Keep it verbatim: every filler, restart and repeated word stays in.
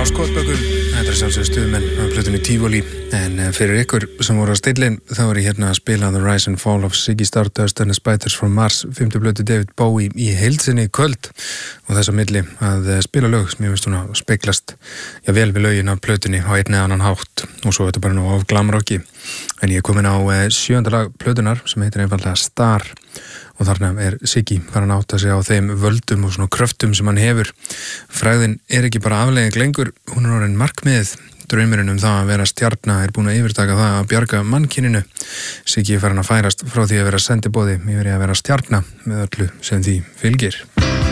skotbökum. Þetta er sjálfsögðu stuðmenn á plötunni Tivoli, en fyrir ykkur sem voru á stillin þá er ég hérna að spila The Rise and Fall of Ziggy Stardust and the Spiders from Mars, fimmtu plötu David Bowie í heildsinni í kvöld, og þess að milli að spila lög sem ég veist svona speglast já vel við lögin af plötunni á einn eða annan hátt, og svo er þetta bara nú á glamrocki. En ég er komin á sjöunda lag plötunar sem heitir einfaldlega Star, og þarna er Ziggy farin að átta sig á þeim völdum og svona kröftum sem hann hefur. Frægðin er ekki bara afleiðing lengur, hún er orðin markmiðið. Draumurinn um það að vera stjarna er búin að yfirtaka það að bjarga mannkyninu. Ziggy er farin að færast frá því að vera sendiboði yfir í að vera stjarna með öllu sem því fylgir.